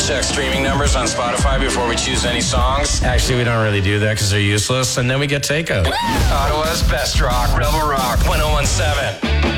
check streaming numbers on Spotify before we choose any songs? Actually, we don't really do that because they're useless, and then we get takeout. Ottawa's best rock, Rebel Rock 1017.